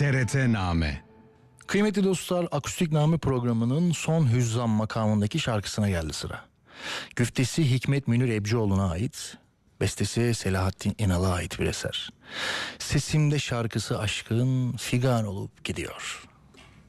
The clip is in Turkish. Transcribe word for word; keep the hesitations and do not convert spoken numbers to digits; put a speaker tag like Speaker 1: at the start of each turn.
Speaker 1: T R T Name.
Speaker 2: Kıymetli dostlar, Akustik Name programının son hüzzam makamındaki şarkısına geldi sıra. Güftesi Hikmet Münir Ebcioğlu'na ait, bestesi Selahattin İnal'a ait bir eser. Sesimde şarkısı aşkın figan olup gidiyor.